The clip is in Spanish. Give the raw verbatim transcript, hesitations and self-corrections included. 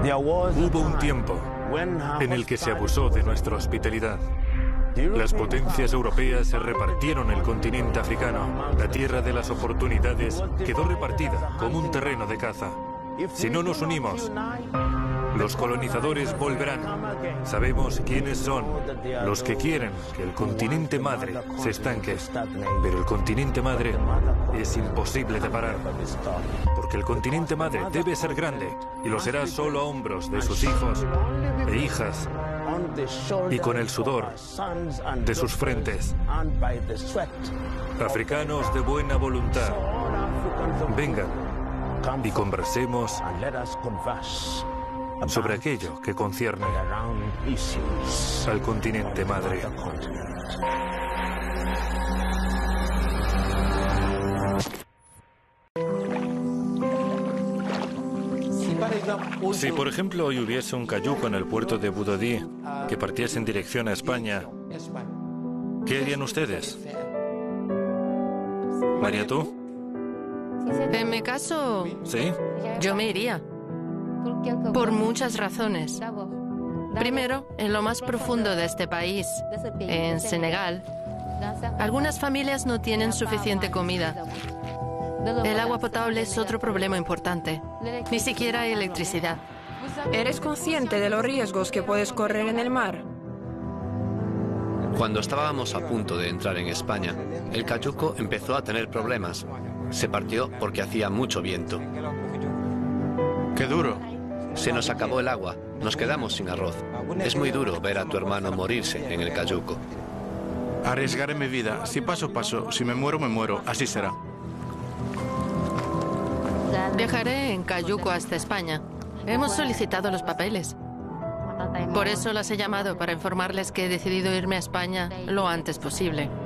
Hubo un tiempo en el que se abusó de nuestra hospitalidad. Las potencias europeas se repartieron el continente africano. La tierra de las oportunidades quedó repartida como un terreno de caza. Si no nos unimos, los colonizadores volverán. Sabemos quiénes son los que quieren que el continente madre se estanque. Pero el continente madre es imposible de parar. Porque el continente madre debe ser grande y lo será solo a hombros de sus hijos e hijas y con el sudor de sus frentes. Africanos de buena voluntad, vengan y conversemos sobre aquello que concierne al continente madre. Si, por ejemplo, hoy hubiese un cayuco en el puerto de Budodí que partiese en dirección a España, ¿qué harían ustedes? María, ¿tú? En mi caso, ¿Sí? yo me iría. Por muchas razones. Primero, en lo más profundo de este país, en Senegal, algunas familias no tienen suficiente comida. El agua potable es otro problema importante. Ni siquiera hay electricidad. ¿Eres consciente de los riesgos que puedes correr en el mar? Cuando estábamos a punto de entrar en España, el cayuco empezó a tener problemas. Se partió porque hacía mucho viento. ¡Qué duro! Se nos acabó el agua, nos quedamos sin arroz. Es muy duro ver a tu hermano morirse en el cayuco. Arriesgaré mi vida. Si paso, paso. Si me muero, me muero. Así será. Viajaré en cayuco hasta España. Hemos solicitado los papeles. Por eso las he llamado, para informarles que he decidido irme a España lo antes posible.